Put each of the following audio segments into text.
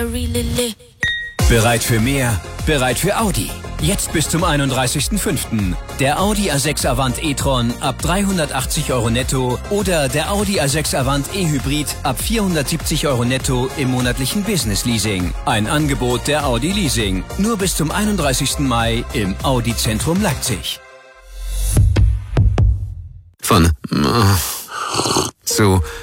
Bereit für mehr? Bereit für Audi. Jetzt bis zum 31.05. Der Audi A6 Avant e-tron ab 380 € netto oder der Audi A6 Avant e-Hybrid ab 470 € netto im monatlichen Business Leasing. Ein Angebot der Audi Leasing. Nur bis zum 31. Mai im Audi Zentrum Leipzig. Von zu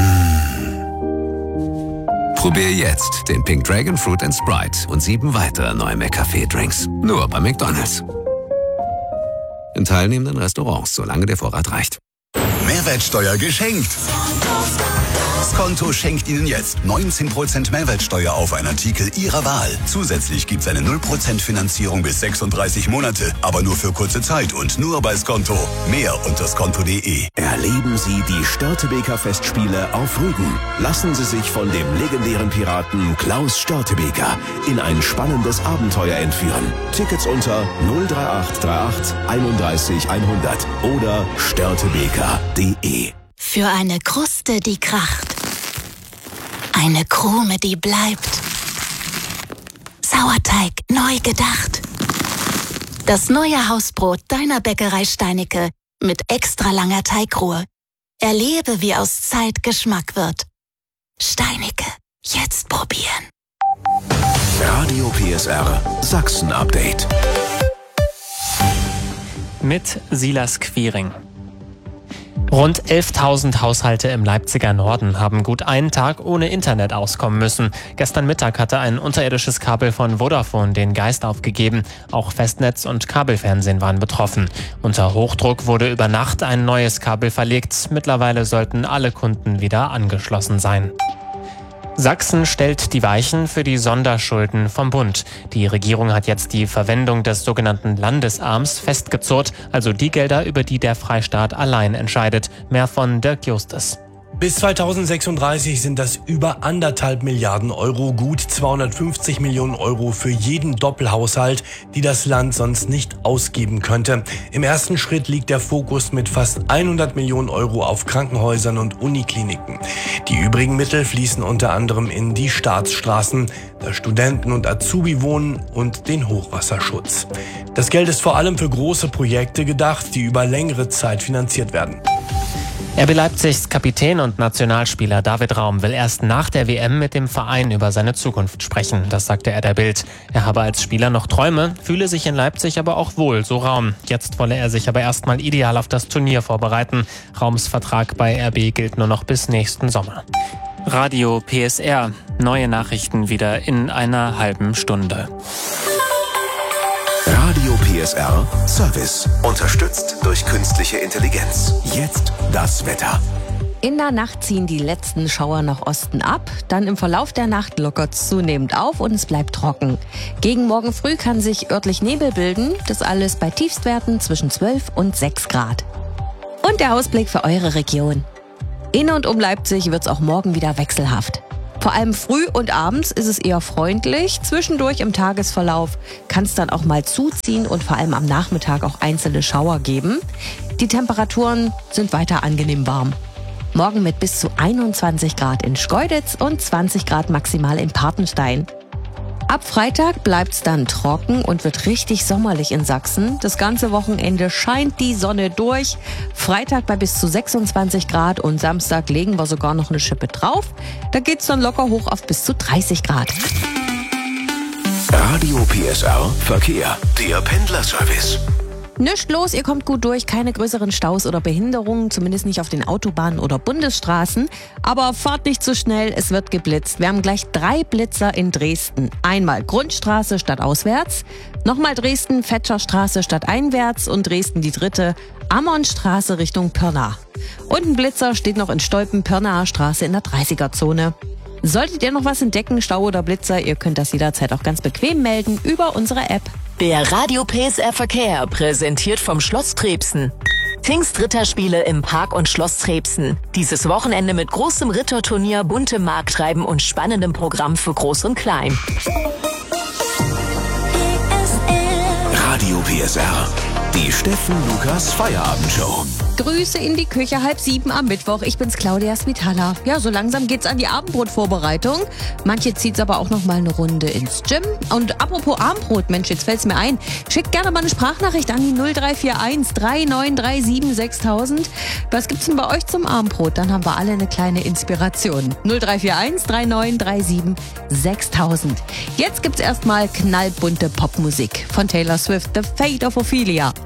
Probier jetzt den Pink Dragon Fruit & Sprite und 7 weitere neue McCafé-Drinks. Nur bei McDonald's. In teilnehmenden Restaurants, solange der Vorrat reicht. Mehrwertsteuer geschenkt. Skonto schenkt Ihnen jetzt 19% Mehrwertsteuer auf einen Artikel Ihrer Wahl. Zusätzlich gibt's eine 0% Finanzierung bis 36 Monate, aber nur für kurze Zeit und nur bei Skonto. Mehr unter skonto.de. Erleben Sie die Störtebeker Festspiele auf Rügen. Lassen Sie sich von dem legendären Piraten Klaus Störtebeker in ein spannendes Abenteuer entführen. Tickets unter 03838 31 100 oder störtebeker.de. Für eine Kruste, die kracht. Eine Krume, die bleibt. Sauerteig neu gedacht. Das neue Hausbrot deiner Bäckerei Steinicke mit extra langer Teigruhe. Erlebe, wie aus Zeit Geschmack wird. Steinicke, jetzt probieren. Radio PSR Sachsen Update. Mit Silas Quiring. Rund 11.000 Haushalte im Leipziger Norden haben gut einen Tag ohne Internet auskommen müssen. Gestern Mittag hatte ein unterirdisches Kabel von Vodafone den Geist aufgegeben. Auch Festnetz und Kabelfernsehen waren betroffen. Unter Hochdruck wurde über Nacht ein neues Kabel verlegt. Mittlerweile sollten alle Kunden wieder angeschlossen sein. Sachsen stellt die Weichen für die Sonderschulden vom Bund. Die Regierung hat jetzt die Verwendung des sogenannten Landesarms festgezurrt, also die Gelder, über die der Freistaat allein entscheidet. Mehr von Dirk Justus. Bis 2036 sind das über 1,5 Milliarden Euro, gut 250 Millionen Euro für jeden Doppelhaushalt, die das Land sonst nicht ausgeben könnte. Im ersten Schritt liegt der Fokus mit fast 100 Millionen Euro auf Krankenhäusern und Unikliniken. Die übrigen Mittel fließen unter anderem in die Staatsstraßen, das Studenten- und Azubi-Wohnen und den Hochwasserschutz. Das Geld ist vor allem für große Projekte gedacht, die über längere Zeit finanziert werden. RB Leipzigs Kapitän und Nationalspieler David Raum will erst nach der WM mit dem Verein über seine Zukunft sprechen. Das sagte er der Bild. Er habe als Spieler noch Träume, fühle sich in Leipzig aber auch wohl, so Raum. Jetzt wolle er sich aber erstmal ideal auf das Turnier vorbereiten. Raums Vertrag bei RB gilt nur noch bis nächsten Sommer. Radio PSR. Neue Nachrichten wieder in einer halben Stunde. Radio PSR Service. Unterstützt durch künstliche Intelligenz. Jetzt das Wetter. In der Nacht ziehen die letzten Schauer nach Osten ab. Dann im Verlauf der Nacht lockert es zunehmend auf und es bleibt trocken. Gegen morgen früh kann sich örtlich Nebel bilden. Das alles bei Tiefstwerten zwischen 12 und 6 Grad. Und der Ausblick für eure Region. In und um Leipzig wird es auch morgen wieder wechselhaft. Vor allem früh und abends ist es eher freundlich. Zwischendurch im Tagesverlauf kann es dann auch mal zuziehen und vor allem am Nachmittag auch einzelne Schauer geben. Die Temperaturen sind weiter angenehm warm. Morgen mit bis zu 21 Grad in Schkeuditz und 20 Grad maximal in Patenstein. Ab Freitag bleibt es dann trocken und wird richtig sommerlich in Sachsen. Das ganze Wochenende scheint die Sonne durch. Freitag bei bis zu 26 Grad und Samstag legen wir sogar noch eine Schippe drauf. Da geht's dann locker hoch auf bis zu 30 Grad. Radio PSR Verkehr. Der Pendlerservice. Nischt los, ihr kommt gut durch, keine größeren Staus oder Behinderungen, zumindest nicht auf den Autobahnen oder Bundesstraßen. Aber fahrt nicht zu schnell, es wird geblitzt. Wir haben gleich 3 Blitzer in Dresden. Einmal Grundstraße statt auswärts, nochmal Dresden Fetscherstraße statt einwärts und Dresden die dritte, Ammonstraße Richtung Pirna. Und ein Blitzer steht noch in Stolpen Pirnaer Straße in der 30er-Zone. Solltet ihr noch was entdecken, Stau oder Blitzer, ihr könnt das jederzeit auch ganz bequem melden über unsere App. Der Radio PSR Verkehr, präsentiert vom Schloss Trebsen. Pfingstritterspiele im Park und Schloss Trebsen. Dieses Wochenende mit großem Ritterturnier, buntem Markttreiben und spannendem Programm für Groß und Klein. Radio PSR. Die Steffen Lukas Feierabendshow. Grüße in die Küche, 6:30 am Mittwoch. Ich bin's, Claudia Smitala. Ja, so langsam geht's an die Abendbrotvorbereitung. Manche zieht's aber auch noch mal eine Runde ins Gym. Und apropos Abendbrot, Mensch, jetzt fällt's mir ein. Schickt gerne mal eine Sprachnachricht an die 0341 3937 6000. Was gibt's denn bei euch zum Abendbrot? Dann haben wir alle eine kleine Inspiration. 0341 3937 6000. Jetzt gibt's erstmal knallbunte Popmusik von Taylor Swift, The Fate of Ophelia.